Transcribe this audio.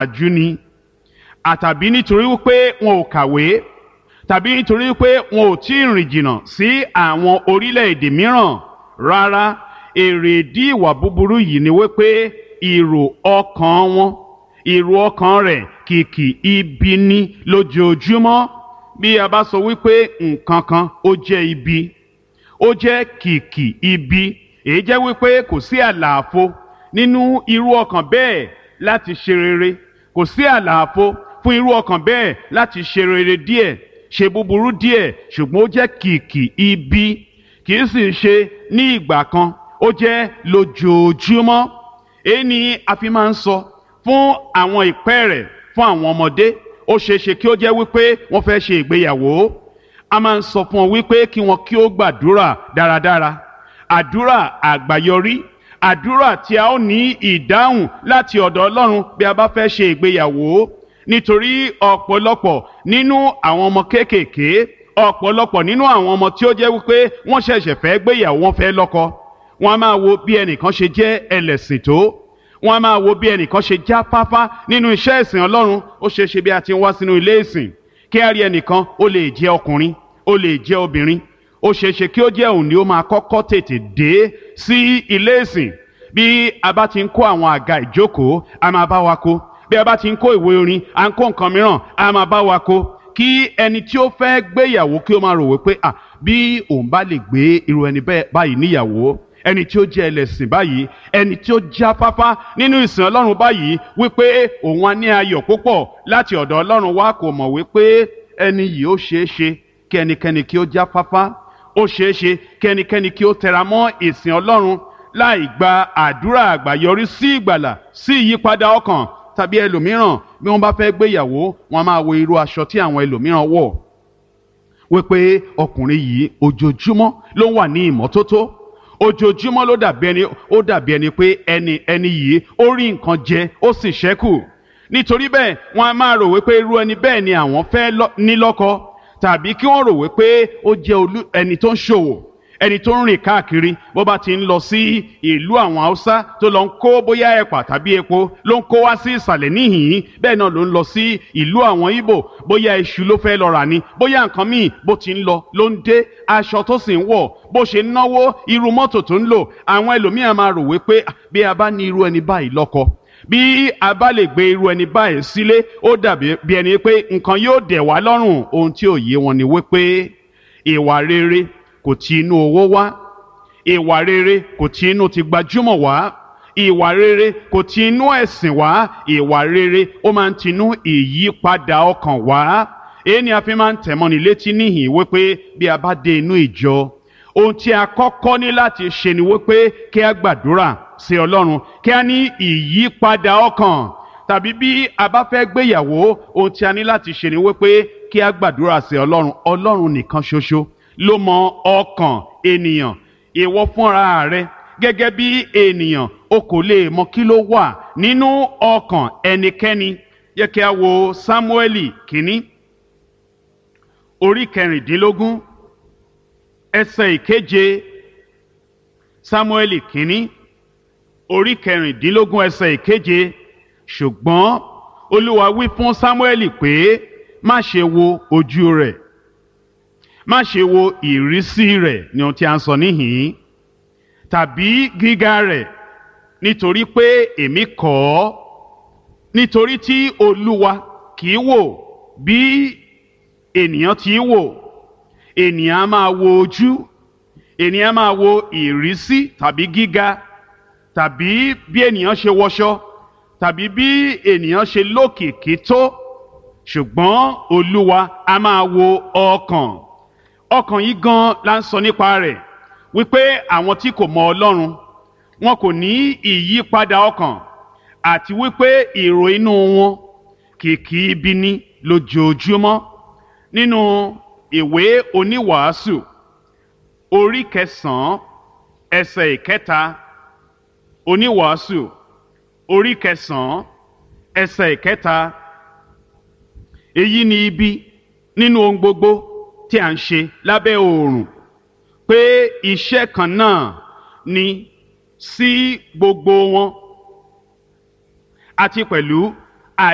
àjú ni àtàbí nítorí wípé wọn ò kàwé tàbí nítorí wípé wọn ò tí ì rìn jìnnà sí àwọn orílẹ̀-èdè mìíràn. Rárá, èrèdí ìwà búburú yìí ni wípé èrò ọkàn rẹ̀ kìkì ibi ní lójoojúmọ́. Bí a bá sọ wípé nǹkan kan ó jẹ́ ibi, ó jẹ́ kìkì ibi, èyí jẹ́ wípé kò sí àlàfo nínú irú ọkàn bẹ́ẹ̀ láti ṣe rere, kò sí àlàfo fún irú ọkàn bẹ́ẹ̀ láti ṣe rere díẹ̀, ṣe búburú díẹ̀, ṣùgbọ́n ó jẹ́ kìkì ibi, kì í sì ṣe ní ìgbà kan, ó jẹ́ lójoojúmọ́. Èyí ni a fi máa ń sọ fún àwọn ìpẹ́ẹ̀rẹ̀, fún àwọn ọmọdé. Ó ṣeéṣe kí ó jẹ́ wípé wọ́n fẹ́ ṣe ìgbéyàwó. A máa ń sọ fún wọn wípé kí wọn kí ó gbàdúrà dáradára, àdúrà àgbáyọrí, àdúrà tí a ó ní ìdáhùn láti ọ̀dọ̀ Ọlọ́run bí a bá fẹ́ ṣe ìgbéyàwó. Nítorí ọ̀pọ̀lọpọ̀ nínú àwọn ọmọ kéékèèké, ọ̀pọ̀lọpọ̀ nínú àwọn ọmọ tí ó jẹ́ wípé wọ́n ṣẹ̀ṣẹ̀ fẹ́ gbéyàwó, wọ́n fẹ́ lọ́kọ, wọ́n á máa wo bí ẹnìkan ṣe jẹ́ ẹlẹ́sìn tó, wọ́n á máa wo bí ẹnìkan ṣe jáfáfá nínú iṣẹ́ ìsìn Ọlọ́run. Ó ṣeé ṣe bí a ti ń wá sínú ilé ìsìn kí a rí ẹnìkan, ó lè jẹ́ ọkùnrin, ó lè jẹ́ obìnrin, ó ṣeé ṣe kí ó jẹ́ òun ni ó máa kọ́kọ́ tètè dé sí ilé ìsìn. Bí a bá ti ń kó àwọn àga ìjókòó, a máa bá wa kó. Bí a bá ti ń kó ìwé orin, à ń kó nǹkan mìíràn, a máa bá wa kó. Kí ẹni tí ó fẹ́ gbéyàwó kí ó máa rò wípé bí òun bá lè gbé irú ẹni báyìí níyàwó, ẹni tí ó jẹ́ ẹlẹ́sìn báyìí, ẹni tí ó jáfáfá nínú ìsìn Ọlọ́run báyìí, wípé òun á ní ayọ̀ púpọ̀ láti ọ̀dọ̀ Ọlọ́run wá. Kò mọ̀ wípé ẹni yìí ó ṣeé ṣe kí ẹnikẹ́ni kí ó jáfáfá, ó ṣeé ṣe kí ẹnikẹ́ni kí ó tẹra mọ́ ìsìn Ọlọ́run láì gba àdúrà àgbáyọrí sí ìgbàlà, sí ìyípadà ọkàn. Tàbí ẹlòmíràn bí wọ́n bá fẹ́ gbéyàwó, wọ́n máa wo irú aṣọ tí àwọn ẹlòmíràn wọ̀, wípé ọkùnrin yìí ojoojúmọ́ ló wà ní ìmọ́tótó, ojoojúmọ́ ló dàbí ẹni pé ẹni yìí ó rí nǹkan jẹ ó sì ṣẹ́kù. Nítorí bẹ́ẹ̀ wọ́n á máa rò wípé irú ẹni bẹ́ẹ̀ ni àwọn fẹ́ ní lọ́kọ, tàbí kí wọ́n rò wípé ó jẹ́ ẹni tó ń ṣòwò, ẹni tó ń rìn káàkiri. Bó bá ti ń lọ sí ìlú àwọn Haúsá tó lọ ń kó bóyá ẹ̀pà tàbí epo ló ń kó wá sí ìsàlẹ̀ níhìn-ín, bẹ́ẹ̀ náà ló ń lọ sí ìlú àwọn Ìgbò, bóyá iṣu ló fẹ́ lọ rà ni, bóyá nǹkan míì, bó ti ń lọ ló ń dé, aṣọ tó sì ń wọ̀, bó ṣe ń náwó, irú mọ́tò tó ń lò. Àwọn ẹlòmíràn máa rò wípé bí a bá ní irú ẹni báyìí lọ́kọ, bí a bá lè gbé irú ẹni báyìí sílé, ó dàbí bí ẹni pé nǹkan yóò dẹ̀ wá lọ́rùn. Ohun tí ò yé wọn ni wípé ìwà rere kò ti inú owó wá, ìwà rere kò ti inú ti gbajúmọ̀ wá, ìwà rere kò ti inú ẹ̀sìn wá. Ìwà rere ó máa ń tinú ìyípadà ọkàn wá. Èyí ni a fi máa ń tẹ̀mọ́ni létí níhìn wípé bí a bá dé inú ìjọ, ohun tí a kọ́kọ́ ní láti ṣe ni wípé kí a gbàdúrà sí Ọlọ́run, kí a ní ìyípadà ọkàn. Tàbí bí a bá fẹ́ gbéyàwó, ohun tí a ní láti ṣe ni wípé kí a gbàdúrà sí Ọlọ́run. Ọlọ́run nìkan ṣoṣo ló mọ ọkàn ènìyàn. Ìwọ fúnra rẹ gẹ́gẹ́ bí ènìyàn, o kò lè mọ kí ló wà nínú ọkàn ẹnikẹ́ni. Yẹ kí a wo Sámúẹ́lì kínní orí 16 ẹsẹ̀ 7. Sámúẹ́lì kínní orí 16 ẹsẹ̀ 7. Ṣùgbọ́n Olúwa wí fún Sámúẹ́lì pé má ṣe wo ojú rẹ̀, má ṣe wo ìrísí rẹ̀, ni ohun tí a ń sọ níhìn-ín, tàbí gíga rẹ̀, nítorí pé èmi kọ̀ ọ́. Nítorí tí Olúwa kì í wò bí ènìyàn ti wò. Ènìyàn á máa wo ojú, ènìyàn á máa wo ìrísí tàbí gíga, tàbí bí ènìyàn ṣe wọṣọ, tàbí bí ènìyàn ṣe lókìkí tó. Ṣùgbọ́n Olúwa á máa wo ọkàn. Ọkàn yìí gan la ń sọ nípa rẹ̀, wípé àwọn tí kò mọ Ọlọ́run wọn kò ní ìyípadà ọkàn, àti wípé èrò inú wọn kìkì ibi ní lójoojúmọ́. Nínú ìwé Oníwàásù orí 9 ẹsẹ̀ 3, Oníwàásù orí 9 ẹsẹ̀ 3. Èyí ni ibi nínú ohun gbogbo tí a ń ṣe lábẹ́ oòrùn, pé iṣẹ́ kan náà ni sí gbogbo wọn, àti pẹ̀lú